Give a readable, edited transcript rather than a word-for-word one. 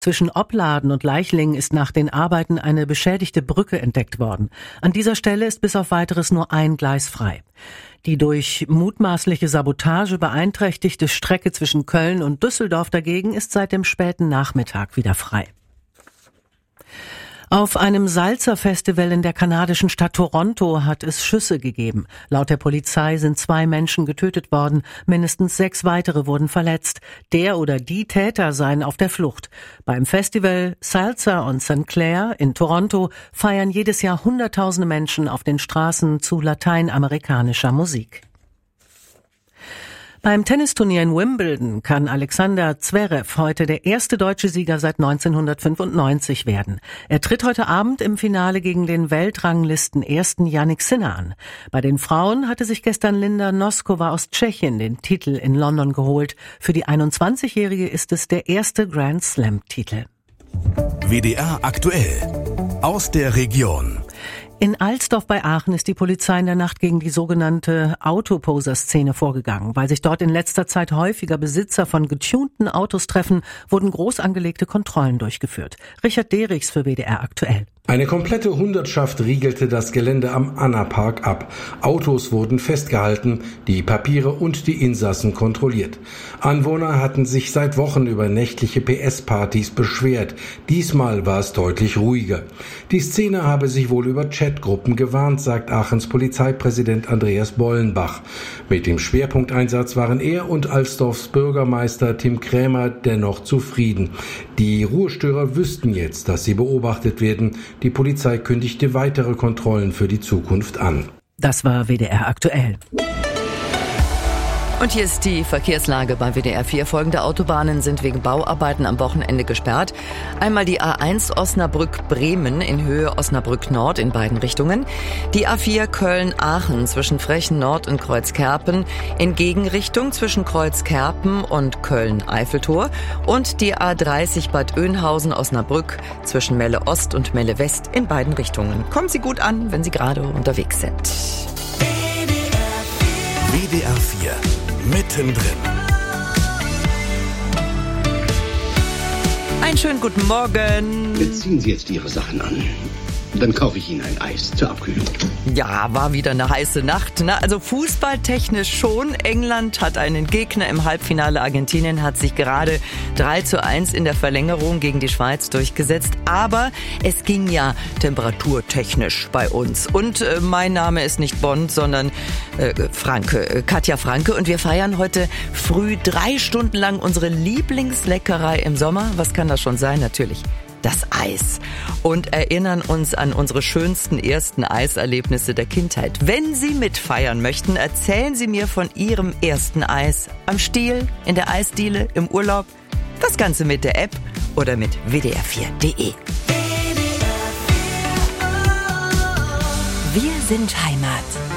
Zwischen Opladen und Leichlingen ist nach den Arbeiten eine beschädigte Brücke entdeckt worden. An dieser Stelle ist bis auf Weiteres nur ein Gleis frei. Die durch mutmaßliche Sabotage beeinträchtigte Strecke zwischen Köln und Düsseldorf dagegen ist seit dem späten Nachmittag wieder frei. Auf einem Salsa-Festival in der kanadischen Stadt Toronto hat es Schüsse gegeben. Laut der Polizei sind 2 Menschen getötet worden, mindestens 6 weitere wurden verletzt. Der oder die Täter seien auf der Flucht. Beim Festival Salsa on St. Clair in Toronto feiern jedes Jahr Hunderttausende Menschen auf den Straßen zu lateinamerikanischer Musik. Beim Tennisturnier in Wimbledon kann Alexander Zverev heute der erste deutsche Sieger seit 1995 werden. Er tritt heute Abend im Finale gegen den Weltranglisten-Ersten Jannik Sinner an. Bei den Frauen hatte sich gestern Linda Noskova aus Tschechien den Titel in London geholt. Für die 21-Jährige ist es der erste Grand Slam-Titel. WDR aktuell aus der Region. In Alsdorf bei Aachen ist die Polizei in der Nacht gegen die sogenannte Autoposer-Szene vorgegangen. Weil sich dort in letzter Zeit häufiger Besitzer von getunten Autos treffen, wurden groß angelegte Kontrollen durchgeführt. Richard Derichs für WDR aktuell. Eine komplette Hundertschaft riegelte das Gelände am Anna-Park ab. Autos wurden festgehalten, die Papiere und die Insassen kontrolliert. Anwohner hatten sich seit Wochen über nächtliche PS-Partys beschwert. Diesmal war es deutlich ruhiger. Die Szene habe sich wohl über Chatgruppen gewarnt, sagt Aachens Polizeipräsident Andreas Bollenbach. Mit dem Schwerpunkteinsatz waren er und Alsdorfs Bürgermeister Tim Krämer dennoch zufrieden. Die Ruhestörer wüssten jetzt, dass sie beobachtet werden. Die Polizei kündigte weitere Kontrollen für die Zukunft an. Das war WDR aktuell. Und hier ist die Verkehrslage bei WDR 4. Folgende Autobahnen sind wegen Bauarbeiten am Wochenende gesperrt. Einmal die A1 Osnabrück-Bremen in Höhe Osnabrück-Nord in beiden Richtungen. Die A4 Köln-Aachen zwischen Frechen Nord und Kreuzkerpen in Gegenrichtung zwischen Kreuzkerpen und Köln-Eiffeltor. Und die A30 Bad Oeynhausen-Osnabrück zwischen Melle Ost und Melle West in beiden Richtungen. Kommen Sie gut an, wenn Sie gerade unterwegs sind. WDR 4 mittendrin. Einen schönen guten Morgen. Ziehen Sie jetzt Ihre Sachen an. Dann kaufe ich Ihnen ein Eis zur Abkühlung. Ja, war wieder eine heiße Nacht. Ne? Also fußballtechnisch schon. England hat einen Gegner im Halbfinale. Argentinien hat sich gerade 3:1 in der Verlängerung gegen die Schweiz durchgesetzt. Aber es ging ja temperaturtechnisch bei uns. Und mein Name ist nicht Bond, sondern Katja Franke. Und wir feiern heute früh 3 Stunden lang unsere Lieblingsleckerei im Sommer. Was kann das schon sein? Natürlich das Eis. Und erinnern uns an unsere schönsten ersten Eiserlebnisse der Kindheit. Wenn Sie mitfeiern möchten, erzählen Sie mir von Ihrem ersten Eis. Am Stiel, in der Eisdiele, im Urlaub. Das Ganze mit der App oder mit wdr4.de. Wir sind Heimat.